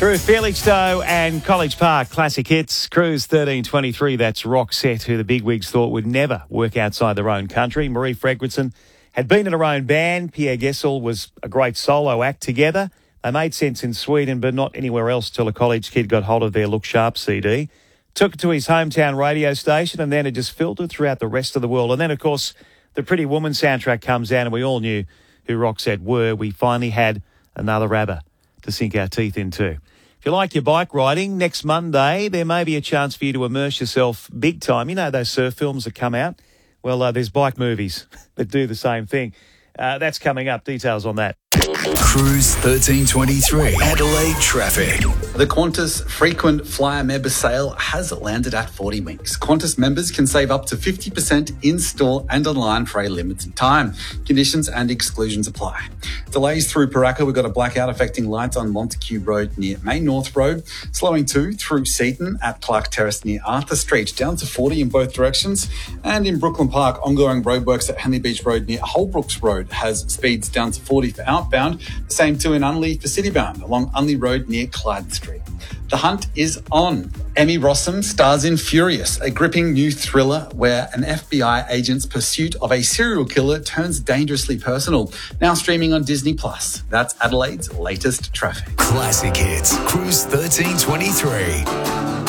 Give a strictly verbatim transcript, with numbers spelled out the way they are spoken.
Through Felixstowe and College Park, classic hits. Cruise thirteen twenty-three, that's Roxette, who the bigwigs thought would never work outside their own country. Marie Fredriksson had been in her own band. Pierre Gessel was a great solo act together. They made sense in Sweden, but not anywhere else till a college kid got hold of their Look Sharp C D. Took it to his hometown radio station, and then it just filtered throughout the rest of the world. And then, of course, the Pretty Woman soundtrack comes out, and we all knew who Roxette were. We finally had another ABBA to sink our teeth into. If you like your bike riding, next Monday there may be a chance for you to immerse yourself big time. You know those surf films that come out? Well, uh, there's bike movies that do the same thing. Uh, that's coming up. Details on that. Cruise thirteen twenty-three, Adelaide traffic. The Qantas frequent flyer member sale has landed at forty winks. Qantas members can save up to fifty percent in-store and online for a limited time. Conditions and exclusions apply. Delays through Paraka. We've got a blackout affecting lights on Montague Road near Main North Road. Slowing too through Seaton at Clark Terrace near Arthur Street. Down to forty in both directions. And in Brooklyn Park, ongoing roadworks at Henley Beach Road near Holbrooks Road has speeds down to forty for outbound. The same too in Unley for citybound along Unley Road near Clyde Street. The hunt is on. Emmy Rossum stars in Furious, a gripping new thriller where an F B I agent's pursuit of a serial killer turns dangerously personal. Now streaming on Disney Plus. That's Adelaide's latest traffic. Classic hits. Cruise thirteen twenty-three.